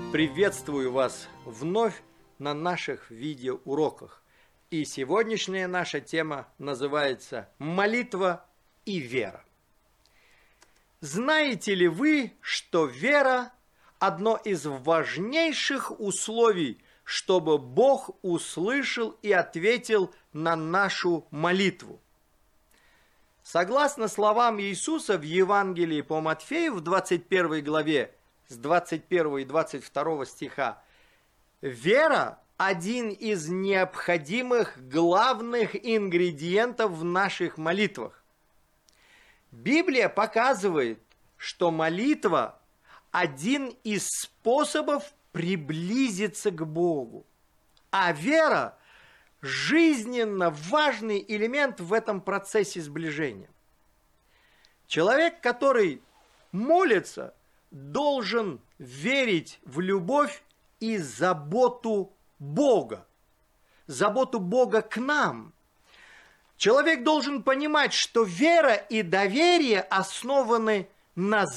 Приветствую вас вновь на наших видеоуроках. И сегодняшняя наша тема называется «Молитва и вера». Знаете ли вы, что вера – одно из важнейших условий, чтобы Бог услышал и ответил на нашу молитву? Согласно словам Иисуса в Евангелии по Матфею в 21 главе с 21 и 22 стиха, вера – один из необходимых главных ингредиентов в наших молитвах. Библия показывает, что молитва – один из способов приблизиться к Богу, а вера – жизненно важный элемент в этом процессе сближения. Человек, который молится, должен верить в любовь и заботу Бога к нам. Человек должен понимать, что вера и доверие основаны на